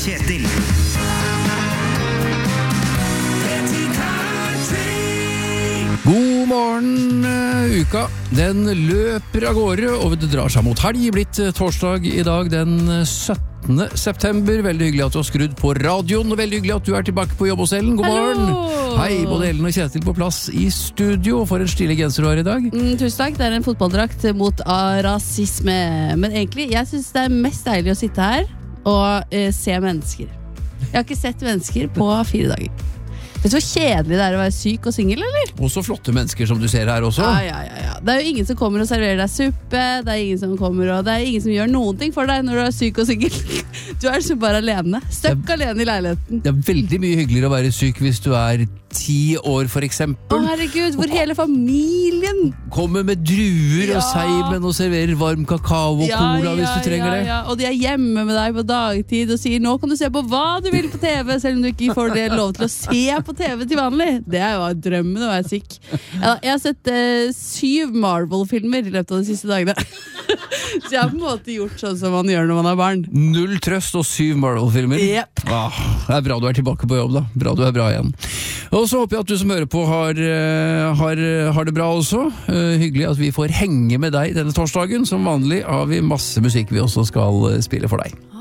Kjetil. God morgen, uka. Den løper av gårde, og det drar seg mot helg. Blitt torsdag i dag, den 17. september. Veldig hyggelig at du har skrudd på radioen, og veldig hyggelig at du er tilbake på jobb hos Ellen. God morgen. Hallo. Hei, både Ellen og Kjetil på plass i studio. For en stilig genser du har i dag. Tusen takk, det er en fotballdrakt mot rasisme. Men egentlig, jeg synes det er mest deilig å sitte her og se mennesker. Jeg har ikke sett mennesker på 4 dager. Vet du hvor kjedelig det er å være syk og singel, eller? Også flotte mennesker som du ser her også. Ja. Det er jo ingen som kommer og serverer deg suppe. Det er ingen som kommer, og det er ingen som gjør noen ting for deg når du er syk og singel. Du er liksom bare alene. Støkk alene i leiligheten. Det er veldig mye hyggeligere å være syk hvis du er 10 år for eksempel. Å herregud, hvor hele familien kommer med druer og Ja. seimen og serverer varm kakao og cola hvis du trenger det. Og de er hjemme med deg på dagtid og sier nå kan du se på hva du vil på TV, selv om du ikke får det lov til å se på TV til vanlig. Det er jo drømmen å være syk. Jeg har sett 7 Marvel-filmer i løpet av de siste dagene. Så jeg har på en måte gjort sånn som man gjør når man har barn. 0 trøst og 7 Marvel-filmer. Yep. Det er bra du er tilbake på jobb da. Bra du er bra igjen. Og så håper jeg at du som hører på har det bra også. Hyggelig at vi får henge med deg denne torsdagen. Som vanlig har vi masse musikk vi også skal spille for deg.